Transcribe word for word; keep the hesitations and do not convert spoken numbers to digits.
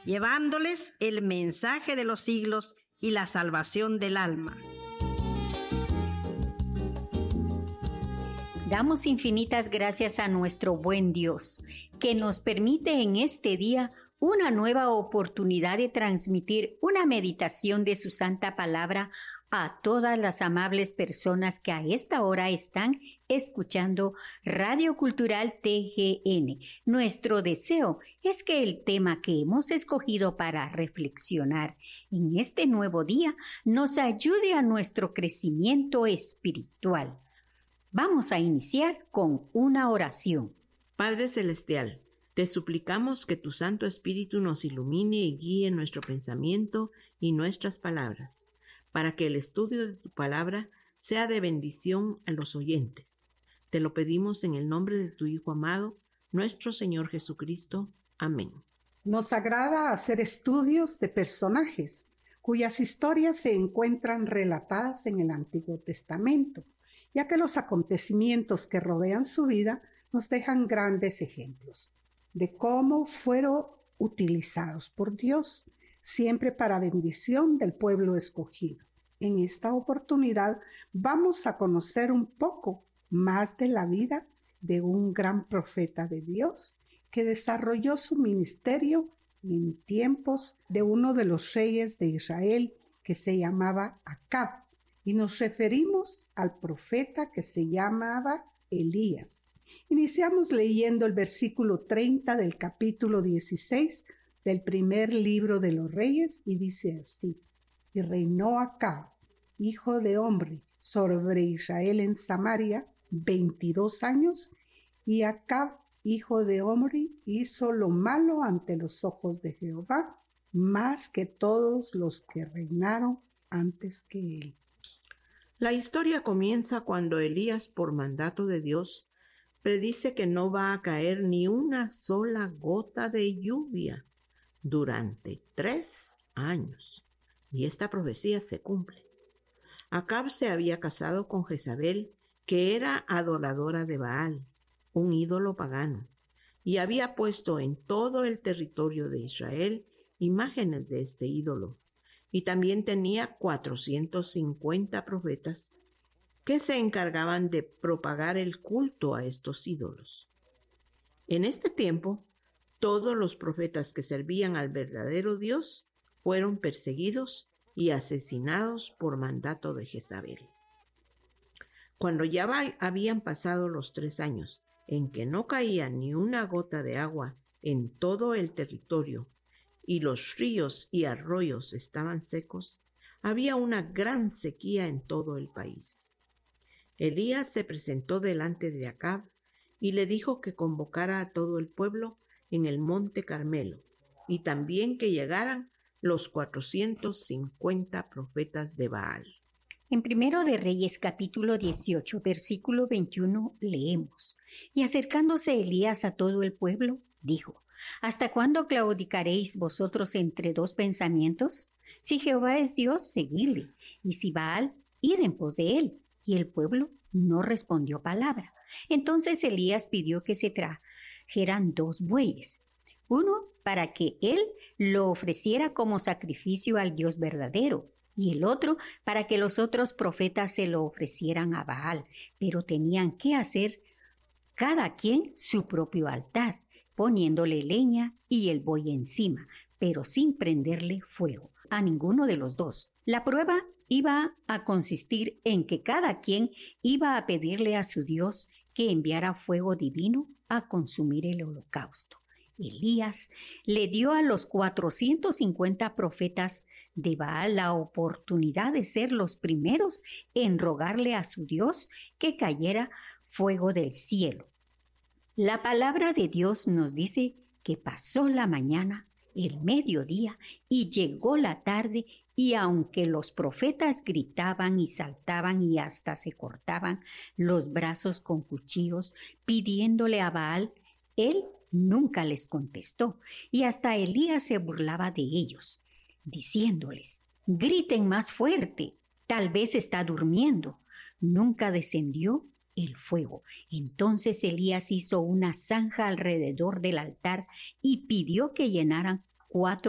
llevándoles el mensaje de los siglos y la salvación del alma. Damos infinitas gracias a nuestro buen Dios, que nos permite en este día una nueva oportunidad de transmitir una meditación de su santa palabra a todas las amables personas que a esta hora están escuchando Radio Cultural T G N. Nuestro deseo es que el tema que hemos escogido para reflexionar en este nuevo día nos ayude a nuestro crecimiento espiritual. Vamos a iniciar con una oración. Padre Celestial, te suplicamos que tu Santo Espíritu nos ilumine y guíe nuestro pensamiento y nuestras palabras, para que el estudio de tu palabra sea de bendición a los oyentes. Te lo pedimos en el nombre de tu Hijo amado, nuestro Señor Jesucristo. Amén. Nos agrada hacer estudios de personajes cuyas historias se encuentran relatadas en el Antiguo Testamento, ya que los acontecimientos que rodean su vida nos dejan grandes ejemplos de cómo fueron utilizados por Dios, siempre para bendición del pueblo escogido. En esta oportunidad vamos a conocer un poco más de la vida de un gran profeta de Dios que desarrolló su ministerio en tiempos de uno de los reyes de Israel que se llamaba Acab. Y nos referimos al profeta que se llamaba Elías. Iniciamos leyendo el versículo treinta del capítulo dieciséis del primer libro de los Reyes y dice así: y reinó Acab, hijo de Omri, sobre Israel en Samaria veintidós años, y Acab, hijo de Omri, hizo lo malo ante los ojos de Jehová, más que todos los que reinaron antes que él. La historia comienza cuando Elías, por mandato de Dios, predice que no va a caer ni una sola gota de lluvia durante tres años. Y esta profecía se cumple. Acab se había casado con Jezabel, que era adoradora de Baal, un ídolo pagano, y había puesto en todo el territorio de Israel imágenes de este ídolo. Y también tenía cuatrocientos cincuenta profetas que se encargaban de propagar el culto a estos ídolos. En este tiempo, todos los profetas que servían al verdadero Dios fueron perseguidos y asesinados por mandato de Jezabel. Cuando ya habían pasado los tres años en que no caía ni una gota de agua en todo el territorio, y los ríos y arroyos estaban secos, había una gran sequía en todo el país. Elías se presentó delante de Acab y le dijo que convocara a todo el pueblo en el monte Carmelo, y también que llegaran los cuatrocientos cincuenta profetas de Baal. En Primero de Reyes, capítulo dieciocho, versículo veintiuno, leemos: y acercándose Elías a todo el pueblo, dijo: ¿hasta cuándo claudicaréis vosotros entre dos pensamientos? Si Jehová es Dios, seguidle, y si Baal, id en pos de él. Y el pueblo no respondió palabra. Entonces Elías pidió que se trajeran dos bueyes, uno para que él lo ofreciera como sacrificio al Dios verdadero, y el otro para que los otros profetas se lo ofrecieran a Baal, pero tenían que hacer cada quien su propio altar, poniéndole leña y el buey encima, pero sin prenderle fuego a ninguno de los dos. La prueba iba a consistir en que cada quien iba a pedirle a su Dios que enviara fuego divino a consumir el holocausto. Elías le dio a los cuatrocientos cincuenta profetas de Baal la oportunidad de ser los primeros en rogarle a su Dios que cayera fuego del cielo. La palabra de Dios nos dice que pasó la mañana, el mediodía y llegó la tarde, y aunque los profetas gritaban y saltaban y hasta se cortaban los brazos con cuchillos pidiéndole a Baal, él nunca les contestó, y hasta Elías se burlaba de ellos, diciéndoles: griten más fuerte, tal vez está durmiendo. Nunca descendió el fuego. Entonces Elías hizo una zanja alrededor del altar y pidió que llenaran cuatro